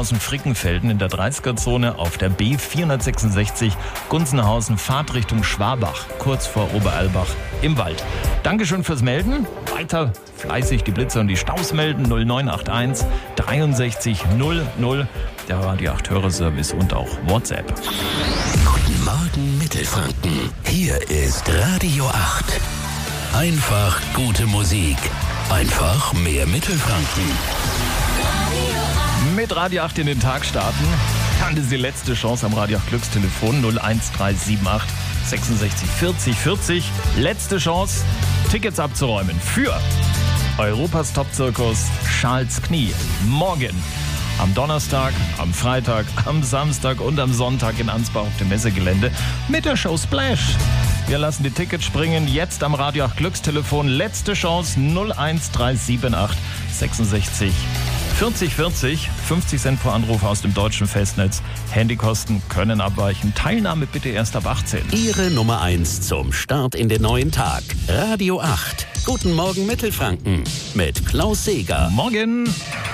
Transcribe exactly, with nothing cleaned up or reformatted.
Gunzenhausen-Frickenfelden in der dreißiger-Zone auf der B vierhundertsechsundsechzig Gunzenhausen Fahrtrichtung Schwabach, kurz vor Oberalbach im Wald. Dankeschön fürs Melden. Weiter fleißig die Blitzer und die Staus melden. null neun acht eins dreiundsechzig null null, der Radio acht Hörerservice und auch WhatsApp. Guten Morgen Mittelfranken. Hier ist Radio acht. Einfach gute Musik. Einfach mehr Mittelfranken. Mit Radio acht in den Tag starten. Kann das die letzte Chance am Radio acht Glückstelefon null eins drei sieben acht sechsundsechzig vierzig vierzig. Letzte Chance, Tickets abzuräumen für Europas Top-Zirkus Charles Knie. Morgen am Donnerstag, am Freitag, am Samstag und am Sonntag in Ansbach auf dem Messegelände mit der Show Splash. Wir lassen die Tickets springen. Jetzt am Radio acht Glückstelefon. Letzte Chance null eins drei sieben acht sechsundsechzig vierzig vierzig. fünfzig Cent pro Anruf aus dem deutschen Festnetz. Handykosten können abweichen. Teilnahme bitte erst ab achtzehn. Ihre Nummer eins zum Start in den neuen Tag. Radio acht. Guten Morgen Mittelfranken mit Klaus Seeger. Morgen.